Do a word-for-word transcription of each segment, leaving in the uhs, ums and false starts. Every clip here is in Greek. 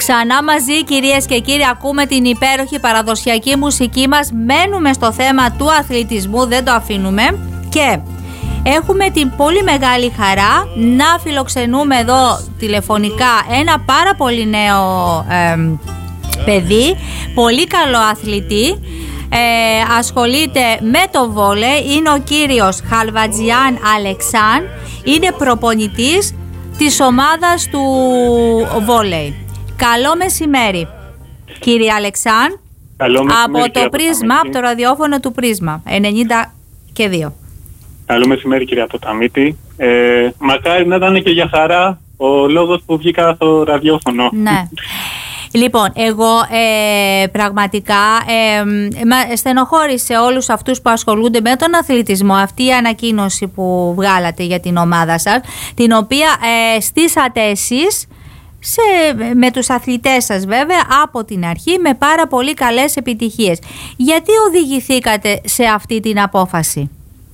Ξανά μαζί, κυρίες και κύριοι, ακούμε την υπέροχη παραδοσιακή μουσική μας. Μένουμε στο θέμα του αθλητισμού, δεν το αφήνουμε. Και έχουμε την πολύ μεγάλη χαρά να φιλοξενούμε εδώ τηλεφωνικά ένα πάρα πολύ νέο ε, παιδί, πολύ καλό αθλητή. Ε, ασχολείται με το βόλεϊ, είναι ο κύριος Χαλβατζιάν Αλεξάν, είναι προπονητής της ομάδας του βόλεϊ. Καλό μεσημέρι, κύριε Αλεξάν. Καλό μεσημέρι, από το Πρίσμα, από το ραδιόφωνο του Πρίσμα ενενήντα και δύο. Καλό μεσημέρι, κυρία Ποταμίτη. Ε, μακάρι να ήταν και για χαρά ο λόγος που βγήκα στο ραδιόφωνο. Ναι. Λοιπόν, εγώ ε, πραγματικά ε, στενοχώρησε όλους αυτούς που ασχολούνται με τον αθλητισμό αυτή η ανακοίνωση που βγάλατε για την ομάδα σας, την οποία ε, στήσατε εσείς σε, με τους αθλητές σας βέβαια από την αρχή, με πάρα πολύ καλές επιτυχίες. Γιατί οδηγηθήκατε σε αυτή την απόφαση?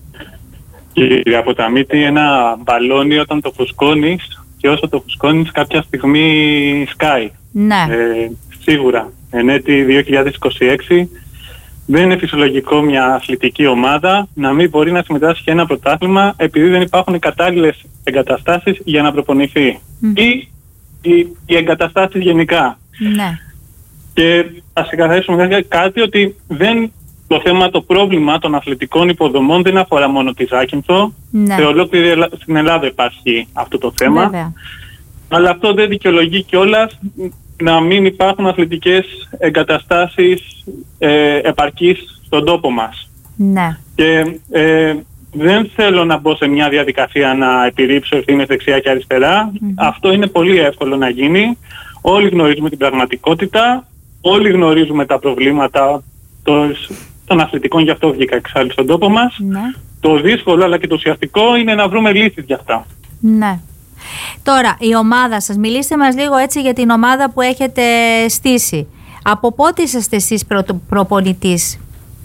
Κυρία Ποταμίτη, ένα μπαλόνι όταν το φουσκώνεις και όσο το φουσκώνεις κάποια στιγμή σκάει. Ναι. Ε, σίγουρα, εν έτη δύο χιλιάδες είκοσι έξι δεν είναι φυσιολογικό μια αθλητική ομάδα να μην μπορεί να συμμετάσχει σε ένα πρωτάθλημα επειδή δεν υπάρχουν οι κατάλληλες εγκαταστάσεις για να προπονηθεί. Mm. Ή οι, οι εγκαταστάσεις γενικά. Ναι. Και ας ξεκαθαρίσουμε κάτι, ότι δεν, το θέμα, το πρόβλημα των αθλητικών υποδομών δεν αφορά μόνο τη Ζάκυνθο. Ναι. Σε ολόκληρη στην Ελλάδα υπάρχει αυτό το θέμα. Βέβαια. Αλλά αυτό δεν δικαιολογεί κιόλας να μην υπάρχουν αθλητικές εγκαταστάσεις ε, επαρκής στον τόπο μας. Ναι. Και ε, δεν θέλω να μπω σε μια διαδικασία να επιρρύψω ευθύνες δεξιά και αριστερά. Mm-hmm. Αυτό είναι πολύ εύκολο να γίνει. Όλοι γνωρίζουμε την πραγματικότητα, όλοι γνωρίζουμε τα προβλήματα των αθλητικών, γι' αυτό βγήκα εξάλλου στον τόπο μας. Ναι. Το δύσκολο αλλά και το ουσιαστικό είναι να βρούμε λύσεις για αυτά. Ναι. Τώρα, η ομάδα σας, μιλήστε μας λίγο έτσι για την ομάδα που έχετε στήσει. Από πότε είσαστε εσείς προ, προπονητής?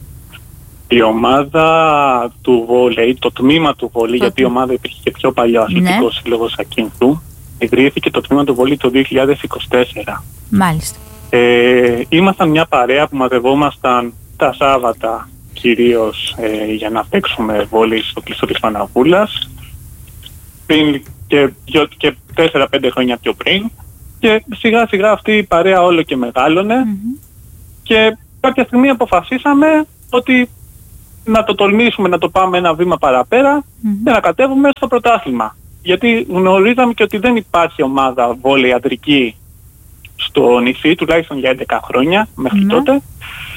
Η ομάδα του βόλεϊ, το τμήμα του βόλεϊ, το... γιατί η ομάδα υπήρχε και πιο παλιό, αθλητικό ναι. σύλλογος Ακίνθου, ιδρύθηκε το τμήμα του βόλεϊ το δύο χιλιάδες είκοσι τέσσερα. Μάλιστα. Ε, ήμασταν μια παρέα που μαζευόμασταν τα Σάββατα κυρίως ε, για να παίξουμε βόλεϊ στο κλειστό της Παναγούλας. Πριν και, και τέσσερα πέντε χρόνια πιο πριν, και σιγά σιγά αυτή η παρέα όλο και μεγάλωνε mm-hmm. και κάποια στιγμή αποφασίσαμε ότι να το τολμήσουμε, να το πάμε ένα βήμα παραπέρα mm-hmm. και να κατέβουμε στο πρωτάθλημα. Γιατί γνωρίζαμε και ότι δεν υπάρχει ομάδα βόλεϊ αντρική στο νησί, τουλάχιστον για έντεκα χρόνια μέχρι mm-hmm. τότε,